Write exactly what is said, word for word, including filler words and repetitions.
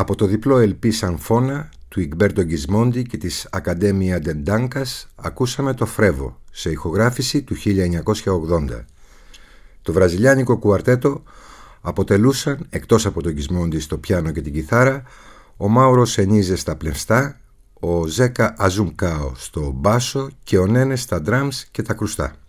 Από το διπλό ελ πι Sanfona του Ιγμπέρτο Γκισμόντι και της Ακαντέμια Ντεντάνκας ακούσαμε το Φρέβο σε ηχογράφηση του χίλια εννιακόσια ογδόντα. Το βραζιλιάνικο κουαρτέτο αποτελούσαν, εκτός από τον Γκισμόντι στο πιάνο και την κιθάρα, ο Μάουρο Σενίζε στα πλευστά, ο Ζέκα Αζουμκάο στο μπάσο και ο Νένε στα ντραμς και τα κρουστά.